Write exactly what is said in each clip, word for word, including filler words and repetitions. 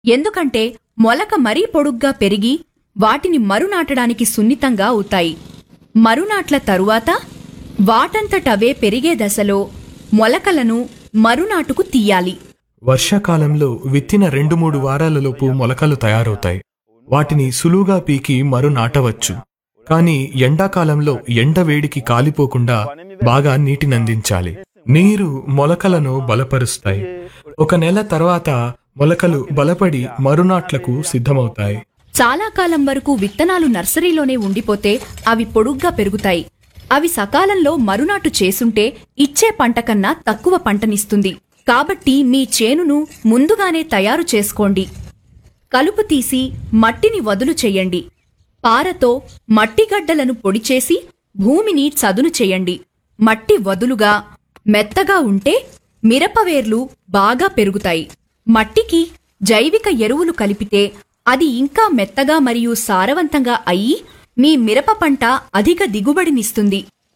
ఎందుకంటే మొలక మరీ పొడుగ్గా పెరిగి వాటిని మరునాటడానికి సున్నితంగా అవుతాయి. మరునాట్ల తరువాత వాటంతటవే పెరిగే దశలో మొలకలను మరునాటుకు తీయాలి. వర్షాకాలంలో విత్తిన రెండు మూడు వారాలలోపు మొలకలు తయారవుతాయి. వాటిని సులువుగా పీకి మరు నాటవచ్చు. కానీ ఎండాకాలంలో ఎండ వేడికి కాలిపోకుండా బాగా నీటినందించాలి. నీరు మొలకలను బలపరుస్తాయి. ఒక నెల తర్వాత మొలకలు బలపడి మరునాట్లకు సిద్ధమవుతాయి. చాలా కాలం వరకు విత్తనాలు నర్సరీలోనే ఉండిపోతే అవి పొడుగ్గా పెరుగుతాయి. అవి సకాలంలో మరునాటు చేసుంటే ఇచ్చే పంట కన్నా తక్కువ పంటనిస్తుంది. కాబట్టి మీ చేనును ముందుగానే తయారు చేసుకోండి. కలుపు తీసి మట్టిని వదులు చెయ్యండి. పారతో మట్టిగడ్డలను పొడిచేసి భూమిని చదును చెయ్యండి. మట్టి వదులుగా మెత్తగా ఉంటే మిరపవేర్లు బాగా పెరుగుతాయి. మట్టికి జైవిక ఎరువులు కలిపితే అది ఇంకా మెత్తగా మరియు సారవంతంగా అయ్యి మీ మిరప పంట అధిక దిగుబడినిస్తుంది.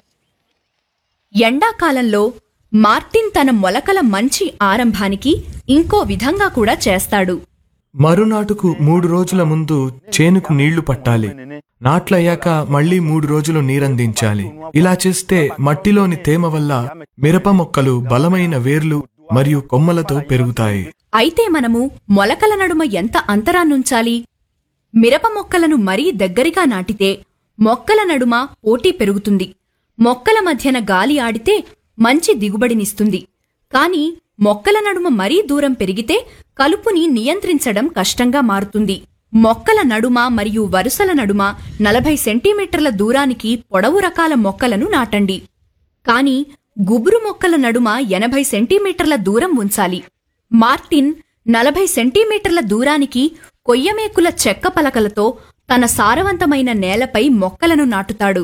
ఎండాకాలంలో మార్టిన్ తన మొలకల మంచి ఆరంభానికి ఇంకో విధంగా కూడా చేస్తాడు. మరునాటుకు మూడు రోజుల ముందు చేనుకు నీళ్లు పట్టాలి. నాట్లయ్యాక మళ్లీ మూడు రోజులు నీరందించాలి. ఇలా చేస్తే మట్టిలోని తేమ వల్ల మిరప మొక్కలు బలమైన వేర్లు మరియు కొమ్మలతో పెరుగుతాయి. అయితే మనము మొలకల నడుమ ఎంత అంతరాన్నుంచాలి? మిరప మొక్కలను మరీ దగ్గరగా నాటితే మొక్కల నడుమ పోటీ పెరుగుతుంది. మొక్కల మధ్యన గాలి ఆడితే మంచి దిగుబడినిస్తుంది. కాని మొక్కల నడుమ మరీ దూరం పెరిగితే కలుపుని నియంత్రించడం కష్టంగా మారుతుంది. మొక్కల నడుమ మరియు వరుసల నడుమ నలభై సెంటీమీటర్ల దూరానికి పొడవు రకాల మొక్కలను నాటండి. కాని గుబురు మొక్కల నడుమ ఎనభై సెంటీమీటర్ల దూరం ఉంచాలి. మార్టిన్ నలభై సెంటీమీటర్ల దూరానికి కొయ్యమేకుల చెక్క పలకలతో తన సారవంతమైన నేలపై మొక్కలను నాటుతాడు.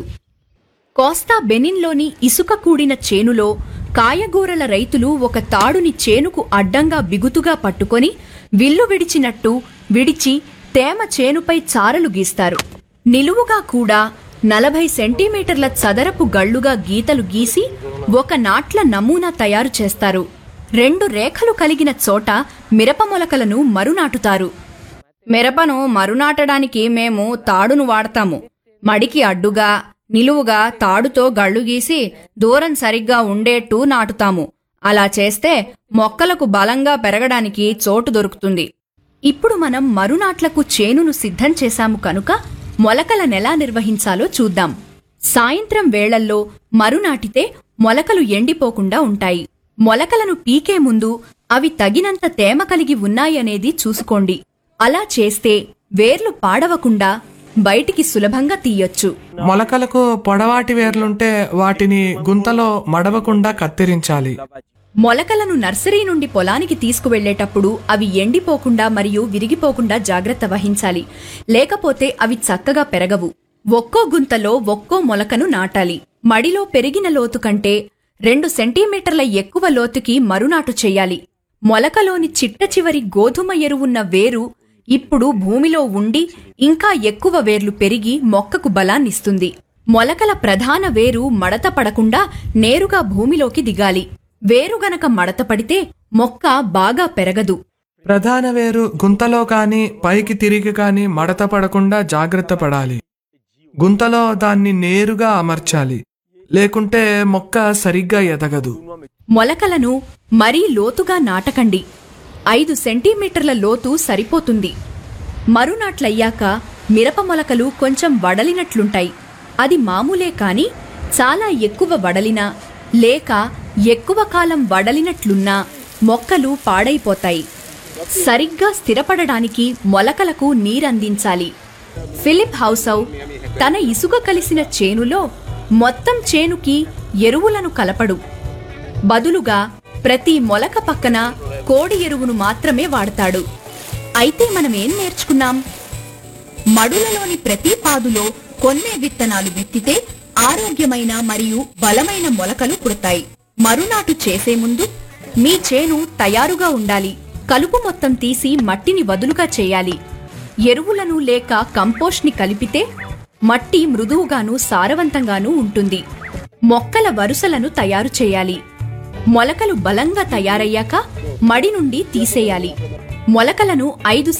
కోస్తా బెనిన్లోని ఇసుక కూడిన చేనులో కాయగూరల రైతులు ఒక తాడుని చేనుకు అడ్డంగా బిగుతుగా పట్టుకొని విల్లు విడిచినట్టు విడిచి తేమ చేనుపై చారలు గీస్తారు. నిలువుగా కూడా నలభై సెంటీమీటర్ల చదరపు గళ్లుగా గీతలు గీసి ఒక నాట్ల నమూనా తయారు చేస్తారు. రెండు రేఖలు కలిగిన చోట మిరప మొలకలను మరునాటుతారు. మిరపను మరునాటడానికి మేము తాడును వాడతాము. మడికి అడ్డుగా నిలువుగా తాడుతో గళ్లు గీసి దూరం సరిగ్గా ఉండేట్టు నాటుతాము. అలా చేస్తే మొక్కలకు బలంగా పెరగడానికి చోటు దొరుకుతుంది. ఇప్పుడు మనం మరునాట్లకు చేనును సిద్ధం చేశాము కనుక మొలకలనెలా నిర్వహించాలో చూద్దాం. సాయంత్రం వేళల్లో మరునాటితే మొలకలు ఎండిపోకుండా ఉంటాయి. మొలకలను పీకే ముందు అవి తగినంత తేమ కలిగి ఉన్నాయనేది చూసుకోండి. అలా చేస్తే వేర్లు పాడవకుండా బయటికి సులభంగా తీయొచ్చు. మొలకలకు పొడవాటి వేర్లుంటే వాటిని గుంతలో మడవకుండా కత్తిరించాలి. మొలకలను నర్సరీ నుండి పొలానికి తీసుకువెళ్లేటప్పుడు అవి ఎండిపోకుండా మరియు విరిగిపోకుండా జాగ్రత్త వహించాలి. లేకపోతే అవి చక్కగా పెరగవు. ఒక్కో గుంతలో ఒక్కో మొలకను నాటాలి. మడిలో పెరిగిన లోతు కంటే రెండు సెంటీమీటర్ల ఎక్కువ లోతుకి మరునాటు చెయ్యాలి. మొలకలోని చిట్ట చివరి గోధుమ ఎరువున్న వేరు ఇప్పుడు భూమిలో ఉండి ఇంకా ఎక్కువ వేర్లు పెరిగి మొక్కకు బలాన్నిస్తుంది. మొలకల ప్రధాన వేరు మడత పడకుండా నేరుగా భూమిలోకి దిగాలి. వేరు గనక మడత పడితే మొక్క బాగా పెరగదు. ప్రధాన వేరు గుంతలో కాని పైకి తిరిగి కాని మడత పడకుండా జాగ్రత్త పడాలి. గుంతలో దాన్ని నేరుగా అమర్చాలి. లేకుంటే మొక్క సరిగ్గా ఎదగదు. మొలకలను మరీ లోతుగా నాటకండి. ఐదు సెంటీమీటర్ల లోతు సరిపోతుంది. మరునాట్లయ్యాక మిరప మొలకలు కొంచెం వడలినట్లుంటాయి. అది మామూలే కాని చాలా ఎక్కువ వడలినా లేక ఎక్కువ కాలం వడలినట్లున్నా మొక్కలు పాడైపోతాయి. సరిగ్గా స్థిరపడడానికి మొలకలకు నీరందించాలి. ఫిలిప్ హౌసౌ తన ఇసుక కలిసిన చేనులో మొత్తం చేనుకి ఎరువులను కలపడు. బదులుగా ప్రతి మొలక పక్కన కోడి ఎరువును మాత్రమే వాడతాడు. అయితే మనమేం నేర్చుకున్నాం? మడులలోని ప్రతి పాదులో కొన్నే విత్తనాలు విత్తితే ఆరోగ్యమైన మరియు బలమైన మొలకలు పుడతాయి. మరునాటు చేసే ముందు మీ చేను తయారుగా ఉండాలి. కలుపు మొత్తం తీసి మట్టిని వదులుగా చేయాలి. ఎరువులను లేక కంపోస్ట్ ని కలిపితే మట్టి మృదువుగాను సారవంతంగానూ ఉంటుంది. మొక్కల వరుసలను తయారు చేయాలి. మొలకలు బలంగా తయారయ్యాక మడి నుండి తీసేయాలి. మొలకలను ఐదు